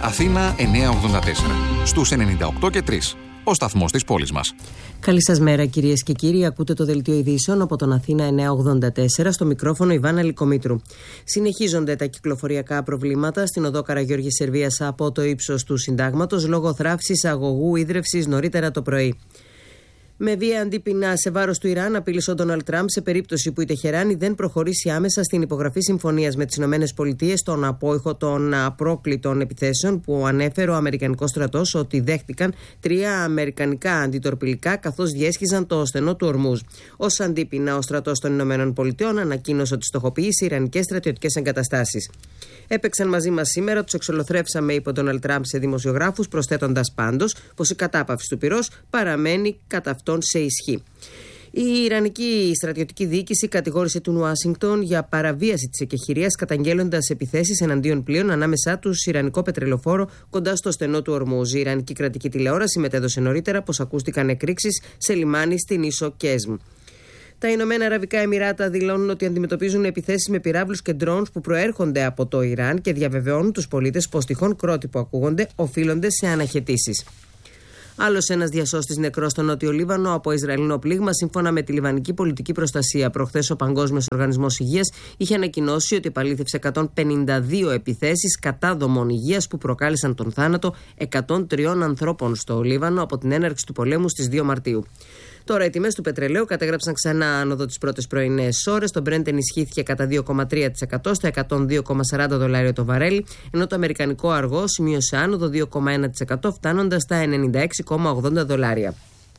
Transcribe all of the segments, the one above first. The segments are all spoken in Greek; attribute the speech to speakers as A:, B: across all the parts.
A: Αθήνα 984. Στους 98 και 3. Ο σταθμός της πόλης μας.
B: Καλή σας μέρα, κυρίες και κύριοι. Ακούτε το δελτίο ειδήσεων από τον Αθήνα 984, στο μικρόφωνο Ιβάνα Λικομήτρου. Συνεχίζονται τα κυκλοφοριακά προβλήματα στην οδό Καραγιώργης Σερβίας από το ύψος του Συντάγματος λόγω θράψης αγωγού ίδρευσης νωρίτερα το πρωί. Με βία αντίπεινα σε βάρος του Ιράν, απείλησε ο Ντόναλντ Τραμπ σε περίπτωση που η Τεχεράνη δεν προχωρήσει άμεσα στην υπογραφή συμφωνίας με τις ΗΠΑ στον απόϊχο των απρόκλητων επιθέσεων που ανέφερε ο Αμερικανικός στρατός ότι δέχτηκαν 3 αμερικανικά αντιτορπιλικά καθώς διέσχιζαν το στενό του Ορμούζ. Ως αντίπεινα, ο στρατός των ΗΠΑ ανακοίνωσε ότι στοχοποίησε ιρανικές στρατιωτικές εγκαταστάσεις. Έπαιξαν μαζί μας σήμερα, τους εξολοθρεύσαμε, είπε ο Ντόναλντ Τραμπ σε δημοσιογράφους, προσθέτοντας πάντως πως η κατάπαυση του πυρός παραμένει κατά αυτόν σε ισχύ. Η Ιρανική στρατιωτική διοίκηση κατηγόρησε την Ουάσιγκτον για παραβίαση της εκεχηρίας, καταγγέλλοντας επιθέσεις εναντίον πλοίων ανάμεσά τους Ιρανικό πετρελοφόρο κοντά στο στενό του Ορμούζ. Η Ιρανική κρατική τηλεόραση μετέδωσε νωρίτερα πως ακούστηκαν εκρήξεις σε λιμάνι στην ίσο Κέσμ. Τα Ηνωμένα Αραβικά Εμιράτα δηλώνουν ότι αντιμετωπίζουν επιθέσεις με πυράβλους και ντρόουνς που προέρχονται από το Ιράν και διαβεβαιώνουν τους πολίτες πως τυχόν κρότοι που ακούγονται οφείλονται σε αναχαιτήσεις. Άλλος ένας διασώστης νεκρός στο Νότιο Λίβανο από Ισραηλινό πλήγμα, σύμφωνα με τη Λιβανική Πολιτική Προστασία. Προχθές ο Παγκόσμιος Οργανισμός Υγείας είχε ανακοινώσει ότι επαλήθευσε 152 επιθέσεις κατά δομών υγείας που προκάλεσαν τον θάνατο 103 ανθρώπων στο Λίβανο από την έναρξη του πολέμου στις 2 Μαρτίου. Τώρα οι τιμές του πετρελαίου κατέγραψαν ξανά άνοδο τις πρώτες πρωινές ώρες. Το Brent ενισχύθηκε κατά 2,3% στα $102,40 το βαρέλι, ενώ το αμερικανικό αργό σημείωσε άνοδο 2,1% φτάνοντας στα $96,80.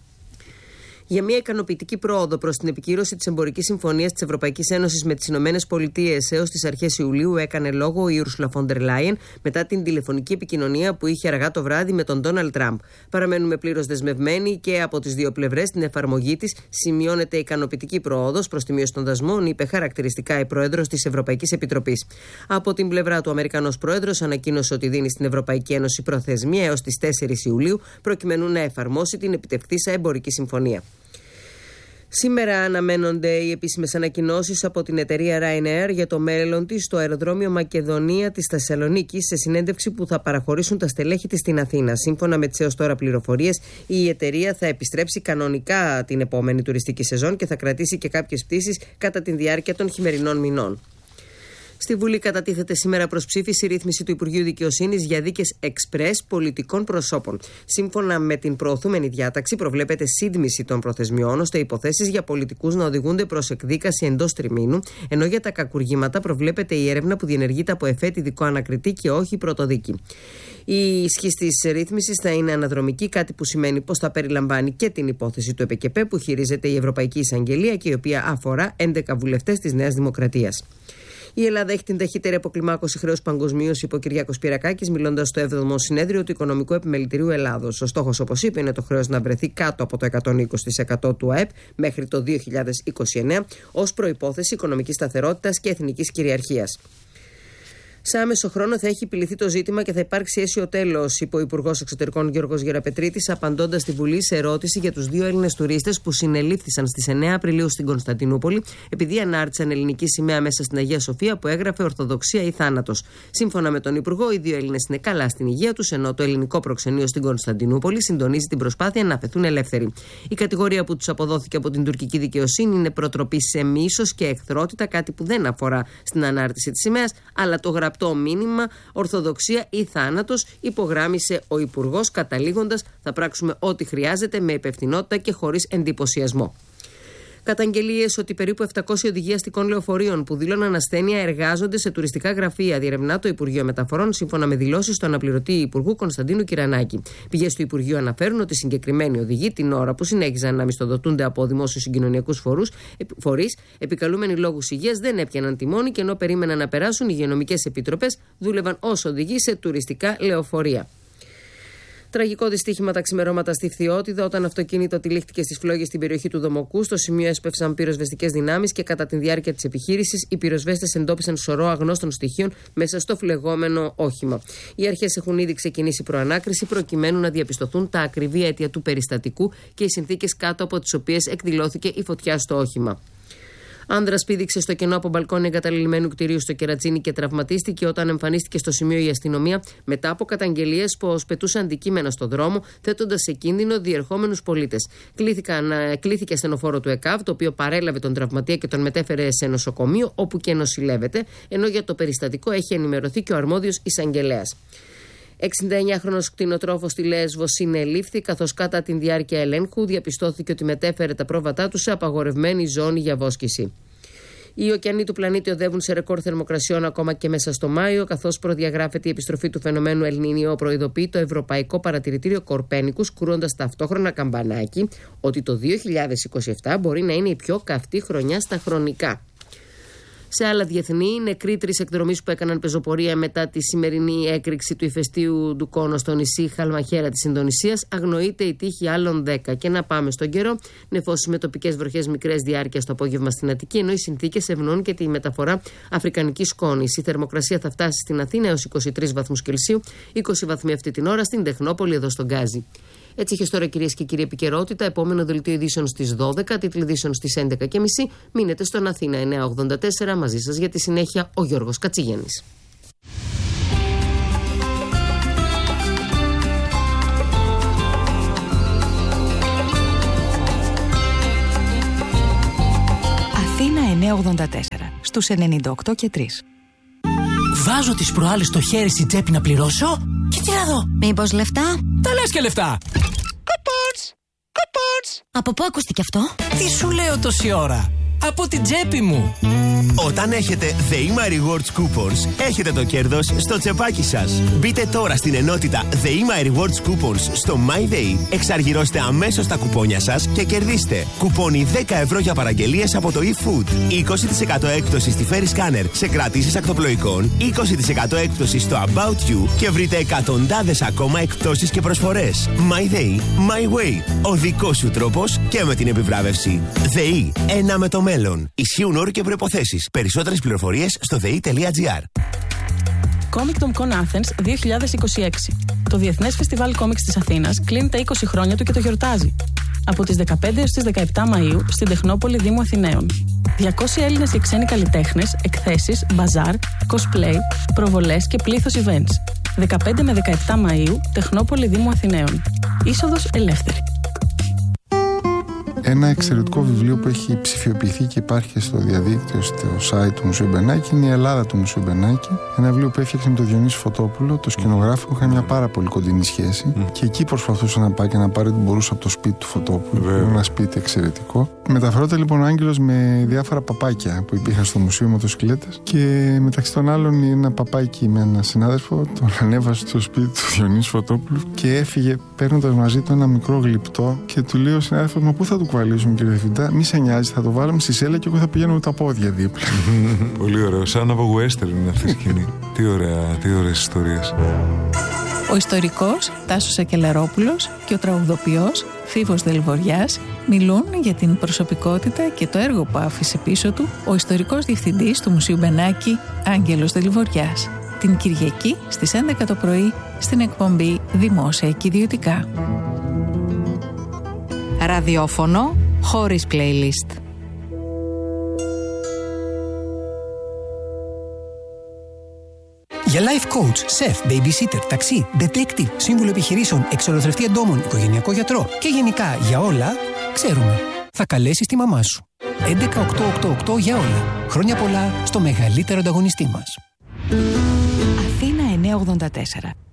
B: Για μια ικανοποιητική πρόοδο προς την επικύρωση της εμπορικής συμφωνίας της Ευρωπαϊκής Ένωσης με τις ΗΠΑ έως τις αρχές Ιουλίου έκανε λόγο η Ursula von der Leyen μετά την τηλεφωνική επικοινωνία που είχε αργά το βράδυ με τον Ντόναλντ Τραμπ. Παραμένουμε πλήρως δεσμευμένοι και από τις δύο πλευρές στην εφαρμογή της σημειώνεται ικανοποιητική πρόοδος προς τη μείωση των δασμών, είπε χαρακτηριστικά η πρόεδρος της Ευρωπαϊκής Επιτροπής. Από την πλευρά του, ο Αμερικανός πρόεδρος ανακοίνωσε ότι δίνει στην Ευρωπαϊκή Ένωση προθεσμία έως τις 4 Ιουλίου προκειμένου να εφαρμόσει την επιτευχθήσα εμπορική συμφωνία. Σήμερα αναμένονται οι επίσημες ανακοινώσεις από την εταιρεία Ryanair για το μέλλον της στο αεροδρόμιο Μακεδονία της Θεσσαλονίκης σε συνέντευξη που θα παραχωρήσουν τα στελέχη της στην Αθήνα. Σύμφωνα με τις έως τώρα πληροφορίες, η εταιρεία θα επιστρέψει κανονικά την επόμενη τουριστική σεζόν και θα κρατήσει και κάποιες πτήσεις κατά τη διάρκεια των χειμερινών μηνών. Στη Βουλή κατατίθεται σήμερα προς ψήφιση ρύθμιση του Υπουργείου Δικαιοσύνης για δίκες εξπρές πολιτικών προσώπων. Σύμφωνα με την προωθούμενη διάταξη, προβλέπεται σύντμηση των προθεσμιών ώστε υποθέσεις για πολιτικούς να οδηγούνται προς εκδίκαση εντός τριμήνου, ενώ για τα κακουργήματα προβλέπεται η έρευνα που διενεργείται από εφέτη ειδικό ανακριτή και όχι πρωτοδίκη. Η ισχύ της ρύθμισης θα είναι αναδρομική, κάτι που σημαίνει πως θα περιλαμβάνει και την υπόθεση του ΕΠΕΚΕΠΕ που χειρίζεται η Ευρωπαϊκή Εισαγγελία και η οποία αφορά 11 βουλευτές της Νέας Δημοκρατίας. Η Ελλάδα έχει την ταχύτερη αποκλιμάκωση χρέους παγκοσμίως, είπε ο Κυριάκος Πυρακάκης, μιλώντας στο 7ο Συνέδριο του Οικονομικού Επιμελητηρίου Ελλάδος. Ο στόχος, όπως είπε, είναι το χρέος να βρεθεί κάτω από το 120% του ΑΕΠ μέχρι το 2029, ως προϋπόθεση οικονομικής σταθερότητας και εθνικής κυριαρχίας. Σε άμεσο χρόνο θα έχει επιληθεί το ζήτημα και θα υπάρξει αίσιο τέλος, είπε ο Υπουργός Εξωτερικών Γιώργος Γεραπετρίτης, απαντώντας στη Βουλή σε ερώτηση για τους 2 Έλληνες τουρίστες που συνελήφθησαν στις 9 Απριλίου στην Κωνσταντινούπολη επειδή ανάρτησαν ελληνική σημαία μέσα στην Αγία Σοφία που έγραφε Ορθοδοξία ή θάνατος. Σύμφωνα με τον Υπουργό, οι 2 Έλληνες είναι καλά στην υγεία τους, ενώ το ελληνικό προξενείο στην Κωνσταντινούπολη συντονίζει την προσπάθεια να αφαιθούν ελεύθεροι. Η κατηγορία που τους αποδόθηκε από την τουρκική δικαιοσύνη είναι προτροπή σε μίσος και εχθρότητα, κάτι που δεν αφορά στην ανάρτηση της σημαίας, αλλά το γραπτό μήνυμα Ορθοδοξία ή θάνατος, υπογράμμισε ο Υπουργός, καταλήγοντας θα πράξουμε ό,τι χρειάζεται με υπευθυνότητα και χωρίς εντυπωσιασμό. Καταγγελίες ότι περίπου 700 οδηγοί αστικών λεωφορείων που δήλωναν ασθένεια εργάζονται σε τουριστικά γραφεία, διερευνά το Υπουργείο Μεταφορών, σύμφωνα με δηλώσεις του αναπληρωτή Υπουργού Κωνσταντίνου Κυρανάκη. Πηγές του Υπουργείου αναφέρουν ότι συγκεκριμένοι οδηγοί, την ώρα που συνέχιζαν να μισθοδοτούνται από δημόσιους συγκοινωνιακούς φορείς, επικαλούμενοι λόγους υγείας, δεν έπιαναν τιμόνι και ενώ περίμεναν να περάσουν, οι υγειονομικές επιτροπές δούλευαν ως οδηγοί σε τουριστικά λεωφορεία. Τραγικό δυστύχημα τα ξημερώματα στη Φθιώτιδα, όταν αυτοκίνητο τυλίχτηκε στις φλόγες στην περιοχή του Δομοκού. Στο σημείο έσπευσαν πυροσβεστικές δυνάμεις και κατά τη διάρκεια της επιχείρησης οι πυροσβέστες εντόπισαν σωρό αγνώστων στοιχείων μέσα στο φλεγόμενο όχημα. Οι αρχές έχουν ήδη ξεκινήσει προανάκριση προκειμένου να διαπιστωθούν τα ακριβή αίτια του περιστατικού και οι συνθήκες κάτω από τις οποίες εκδηλώθηκε η φωτιά στο όχημα. Άνδρας πήδηξε στο κενό από μπαλκόνι εγκαταλειμμένου κτηρίου στο Κερατσίνι και τραυματίστηκε όταν εμφανίστηκε στο σημείο η αστυνομία μετά από καταγγελίες πως πετούσε αντικείμενα στο δρόμο, θέτοντας σε κίνδυνο διερχόμενους πολίτες. Κλήθηκε ασθενοφόρο του ΕΚΑΒ, το οποίο παρέλαβε τον τραυματία και τον μετέφερε σε νοσοκομείο, όπου και νοσηλεύεται, ενώ για το περιστατικό έχει ενημερωθεί και ο αρμόδιος εισαγγελέας. 69χρονος κτηνοτρόφος στη Λέσβο συνελήφθη, καθώς κατά τη διάρκεια ελέγχου διαπιστώθηκε ότι μετέφερε τα πρόβατά του σε απαγορευμένη ζώνη για βόσκηση. Οι ωκεανοί του πλανήτη οδεύουν σε ρεκόρ θερμοκρασιών ακόμα και μέσα στο Μάιο, καθώς προδιαγράφεται η επιστροφή του φαινομένου El Niño, προειδοποιεί το Ευρωπαϊκό Παρατηρητήριο Κορπένικους, κρούοντας ταυτόχρονα καμπανάκι ότι το 2027 μπορεί να είναι η πιο καυτή χρονιά στα χρονικά. Σε άλλα διεθνή, νεκροί 3 εκδρομείς που έκαναν πεζοπορία μετά τη σημερινή έκρηξη του ηφαιστείου Ντουκόνο στο νησί Χαλμαχέρα της Ινδονησίας, αγνοείται η τύχη άλλων 10. Και να πάμε στον καιρό. Νεφώσεις με τοπικές βροχές μικρές διάρκειας το απόγευμα στην Αττική, ενώ οι συνθήκες ευνοούν και τη μεταφορά αφρικανικής σκόνης. Η θερμοκρασία θα φτάσει στην Αθήνα έως 23 βαθμούς Κελσίου, 20 βαθμοί αυτή την ώρα στην Τεχνόπολη εδώ στον Γκάζι. Έτσι έχει τώρα, κυρίες και κύριοι, επικαιρότητα. Επόμενο δελτίο ειδήσεων στις 12, τίτλοι ειδήσεων στις 11.30. Μείνετε στον Αθήνα 984. Μαζί σας για τη συνέχεια ο Γιώργος Κατσιγέννης.
C: Αθήνα 984 στους 98 και 3.
D: Βάζω τις προάλλες το χέρι στην τσέπη να πληρώσω και τι να δω.
C: Μήπως λεφτά?
D: Τα λες και λεφτά. Κουπόνς.
C: Από πού ακούστηκε αυτό?
D: Τι σου λέω τόση ώρα? Από την τσέπη μου.
E: Όταν έχετε ΔΕΗΜΑ Rewards Coupons, έχετε το κέρδος στο τσεπάκι σας. Μπείτε τώρα στην ενότητα ΔΕΗΜΑ Rewards Coupons στο MyDay, εξαργυρώστε αμέσως τα κουπόνια σας και κερδίστε κουπόνι 10 ευρώ για παραγγελίες από το eFood, 20% έκπτωση στη Ferry Scanner σε κρατήσεις ακτοπλοϊκών, 20% έκπτωση στο About You και βρείτε εκατοντάδες ακόμα εκπτώσεις και προσφορές. MyDay, My Way. Ο δικός σου τρόπος και με την επιβράβευση. ΔΕΗ, ένα με το μέλλον. Ισχύουν όροι και προϋποθέσεις. Περισσότερες πληροφορίες στο dei.gr.
F: Comic Con Athens 2026. Το Διεθνές Φεστιβάλ Κόμιξ της Αθήνας κλείνει τα 20 χρόνια του και το γιορτάζει. Από τις 15 έως τις 17 Μαΐου στην Τεχνόπολη Δήμου Αθηναίων. 200 Έλληνες και ξένοι καλλιτέχνες, εκθέσεις, μπαζάρ, cosplay, προβολές και πλήθος events. 15 με 17 Μαΐου, Τεχνόπολη Δήμου Αθηναίων. Είσοδος ελεύθερη.
G: Ένα εξαιρετικό βιβλίο που έχει ψηφιοποιηθεί και υπάρχει στο διαδίκτυο, στο site του Μουσείου Μπενάκη, είναι η Ελλάδα του Μουσείου Μπενάκη. Ένα βιβλίο που έφτιαξε με τον Διονύση Φωτόπουλο, το σκηνογράφο, που είχαν μια πάρα πολύ κοντινή σχέση. Και εκεί προσπαθούσε να πάει και να πάρει ό,τι μπορούσε από το σπίτι του Φωτόπουλου. Ένα σπίτι εξαιρετικό. Μεταφερόταν λοιπόν ο Άγγελος με διάφορα παπάκια που υπήρχαν στο μουσείο, μοτοσυκλέτες. Και μεταξύ των άλλων, ένα παπάκι με έναν συνάδελφο τον ανέβασε στο σπίτι του Διονύση Φωτόπουλου και έφυγε παίρνοντας μαζί του ένα μικρό γλυπτό. Και του λέει ο συνάδελφος: μα πού θα του κουβαλήσουμε, κύριε Διευθυντά? Μη σε νοιάζει, θα το βάλουμε στη σέλα και εγώ θα πηγαίνω με τα πόδια δίπλα.
H: Πολύ ωραίο. Σαν από western είναι αυτή η σκηνή. Τι ωραίες ιστορίες.
I: Ο ιστορικός Τάσος Ακελαρόπουλος και ο τραγουδοποιός Φίβος Δελβοριάς μιλούν για την προσωπικότητα και το έργο που άφησε πίσω του ο ιστορικός διευθυντής του Μουσείου Μπενάκη, Άγγελος Δελβοριάς, την Κυριακή στις 11 το πρωί στην εκπομπή Δημόσια και Ιδιωτικά.
C: Ραδιόφωνο χωρίς playlist.
D: Για life coach, chef, babysitter, ταξί, detective, σύμβουλο επιχειρήσεων, εξολοθρευτή εντόμων, οικογενειακό γιατρό και γενικά για όλα, ξέρουμε. Θα καλέσεις τη μαμά σου. 11888 για όλα. Χρόνια πολλά στο μεγαλύτερο ανταγωνιστή μας.
C: Αθήνα 984.